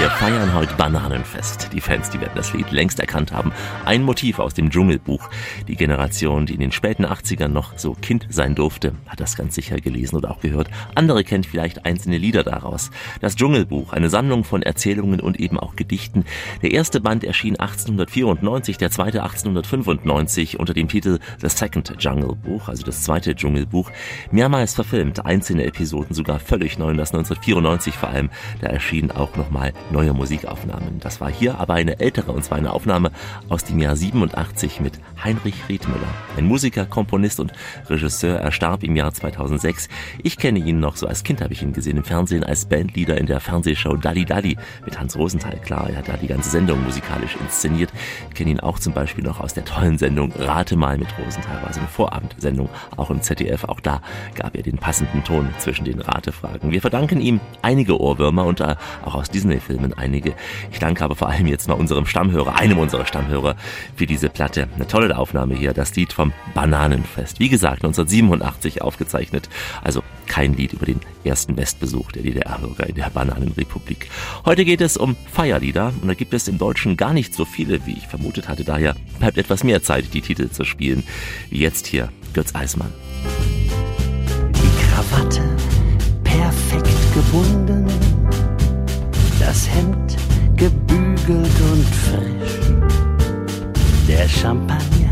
Wir feiern heute Bananenfest. Die Fans, die werden das Lied längst erkannt haben. Ein Motiv aus dem Dschungelbuch. Die Generation, die in den späten 80ern noch so Kind sein durfte, hat das ganz sicher gelesen oder auch gehört. Andere kennt vielleicht einzelne Lieder daraus. Das Dschungelbuch, eine Sammlung von Erzählungen und eben auch Gedichten. Der erste Band erschien 1894, der zweite 1895 unter dem Titel The Second Jungle Book, also das zweite Dschungelbuch. Mehrmals verfilmt, einzelne Episoden sogar völlig neu. Und das 1994 vor allem, da erschienen auch nochmal neue Musikaufnahmen. Das war hier aber eine ältere, und zwar eine Aufnahme aus dem Jahr 87 mit Heinrich Riethmüller. Ein Musiker, Komponist und Regisseur. Er starb im Jahr 2006. Ich kenne ihn noch, so als Kind habe ich ihn gesehen im Fernsehen, als Bandleader in der Fernsehshow Dalli Dalli mit Hans Rosenthal. Klar, er hat da die ganze Sendung musikalisch inszeniert. Ich kenne ihn auch zum Beispiel noch aus der tollen Sendung Rate mal mit Rosenthal. War so eine Vorabendsendung, auch im ZDF. Auch da gab er den passenden Ton zwischen den Ratefragen. Wir verdanken ihm einige Ohrwürmer und auch aus Disney-Filmen einige. Ich danke aber vor allem jetzt mal unserem Stammhörer, einem unserer Stammhörer, für diese Platte. Eine tolle Aufnahme hier, das Lied vom Bananenfest. Wie gesagt, 1987 aufgezeichnet. Also kein Lied über den ersten Westbesuch der DDR-Bürger in der Bananenrepublik. Heute geht es um Feierlieder und da gibt es im Deutschen gar nicht so viele, wie ich vermutet hatte. Daher bleibt etwas mehr Zeit, die Titel zu spielen. Wie jetzt hier Götz Eismann. Die Krawatte perfekt gebunden, das Hemd gebügelt und frisch, der Champagner